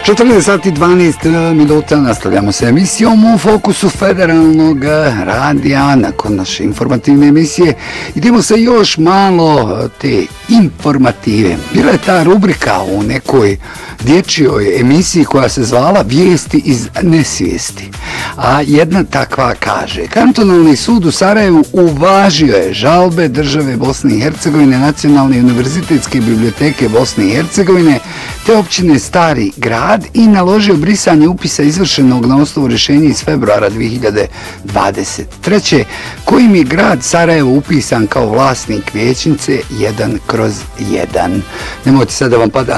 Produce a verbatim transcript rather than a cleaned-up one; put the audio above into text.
četrnaest sati i dvanaest minuta nastavljamo sa emisijom u fokusu Federalnog radija. Nakon naše informativne emisije idemo se još malo te informative. Bila je ta rubrika u nekoj dječjoj emisiji koja se zvala Vijesti iz nesvijesti. A jedna takva kaže: Kantonalni sud u Sarajevu uvažio je žalbe države Bosne i Hercegovine, Nacionalne i univerzitetske biblioteke Bosne i Hercegovine te općine Stari Grad i naložio brisanje upisa izvršenog na osnovu rješenja iz februara dvije hiljade dvadeset treće kojim je grad Sarajevo upisan kao vlasnik vijećnice jedan kroz jedan. Nemojte sad da vam pada